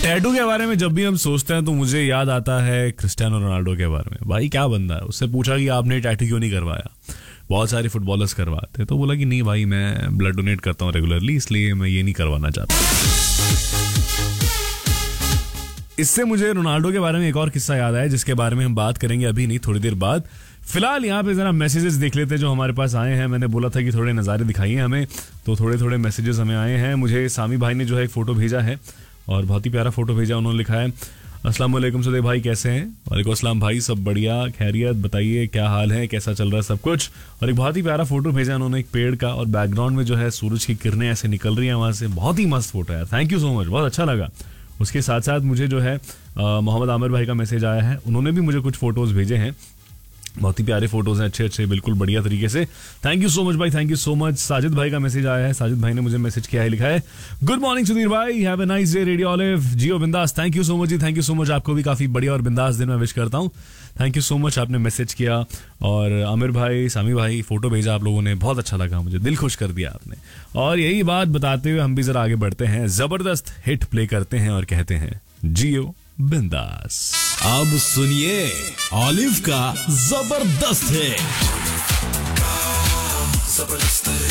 Tattoo के बारे में जब भी हम सोचते हैं तो मुझे याद आता है क्रिस्टियानो रोनाल्डो के बारे में। भाई क्या बंदा है। उससे पूछा कि आपने टैटू क्यों नहीं करवाया, बहुत सारे फुटबॉलर्स करवाते हैं, तो बोला कि नहीं भाई मैं ब्लड डोनेट करता हूँ रेगुलरली, इसलिए मैं ये नहीं करवाना चाहता। इससे मुझे रोनाल्डो के बारे में एक और किस्सा याद आया जिसके बारे में हम बात करेंगे अभी नहीं, थोड़ी देर बाद। फिलहाल यहाँ पे जरा मैसेजेस देख लेते हैं जो हमारे पास आए हैं। मैंने बोला था कि थोड़े नज़ारे दिखाइए हमें, तो थोड़े थोड़े मैसेजेस हमें आए हैं। मुझे सामी भाई ने जो है एक फ़ोटो भेजा है और बहुत ही प्यारा फोटो भेजा। उन्होंने लिखा है अस्सलाम वालेकुम सुदेव भाई, कैसे हैं? वालेकुम अस्सलाम भाई, सब बढ़िया, खैरियत, बताइए क्या हाल है, कैसा चल रहा है सब कुछ। और एक बहुत ही प्यारा फोटो भेजा उन्होंने एक पेड़ का, और बैकग्राउंड में जो है सूरज की किरणें ऐसे निकल रही हैं वहां से। बहुत ही मस्त फोटो है, थैंक यू सो मच, बहुत अच्छा लगा। उसके साथ साथ मुझे जो है मोहम्मद आमिर भाई का मैसेज आया है, उन्होंने भी मुझे कुछ फोटोज भेजे हैं, बहुत ही प्यारे फोटोज हैं, अच्छे अच्छे, बिल्कुल बढ़िया तरीके से। थैंक यू सो मच भाई, thank you so much. Sajid भाई का मैसेज आया है, साजिद भाई ने मुझे मैसेज किया है, लिखा है गुड मॉर्निंग सुधीर भाई, have a nice day radio olive, जियो बिंदास। Thank you so much ji, thank you so much. आपको भी काफी बढ़िया और बिंदास दिन में विश करता हूँ। थैंक यू सो मच, आपने मैसेज किया। और आमिर भाई, सामी भाई, फोटो भेजा आप लोगों ने, बहुत अच्छा लगा मुझे, दिल खुश कर दिया आपने। और यही बात बताते हुए हम भी जरा आगे बढ़ते हैं, जबरदस्त हिट प्ले करते हैं और कहते हैं जियो बिंदास। अब सुनिए ऑलिव का जबरदस्त है।